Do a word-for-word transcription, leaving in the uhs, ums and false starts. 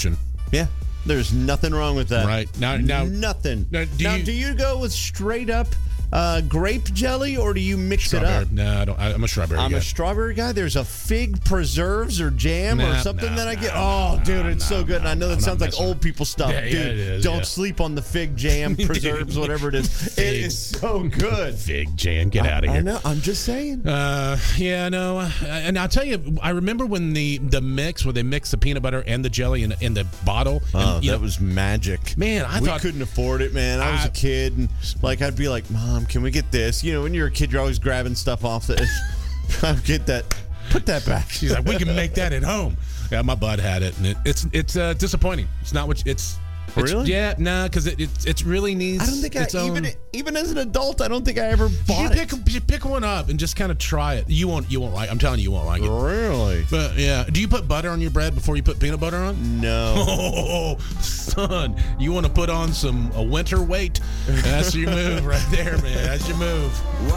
fortune. Yeah. There's nothing wrong with that. Right. Now, now nothing. Now, do, now you, do you go with straight up uh, grape jelly or do you mix strawberry. it up? No, I don't. I, I'm a strawberry I'm guy. a strawberry guy. There's a fig preserves or jam Nah, or something nah, that I get. nah, oh, dude, nah, it's nah, so good. and I know that I'm sounds not like messing old people stuff. Yeah, yeah, dude, it is, don't yeah. sleep on the fig jam, preserves, whatever it is. It is so good. Fig jam. Get out of I here. know. I'm just saying. Uh, yeah, no, uh, and I'll tell you, I remember when the the mix where they mix the peanut butter and the jelly in, in the bottle. Oh, and, you that know, was magic. Man, I we thought couldn't afford it, man. I was I- a kid, and like I'd be like, "Mom, can we get this?" You know, when you're a kid, you're always grabbing stuff off the. I'll get that. Put that back. she's like, we can make that at home. Yeah, my bud had it, and it, it's it's uh, disappointing. It's not what it's. it's Really? Yeah, nah, because it, it it really needs. I don't think I its own, even even as an adult, I don't think I ever You bought pick, it. you pick one up and just kind of try it. You won't you won't like. I'm telling you, you won't like it. Really? But yeah, do you put butter on your bread before you put peanut butter on? No. Oh, son, you want to put on some a winter weight? That's your move right there, man. That's your move.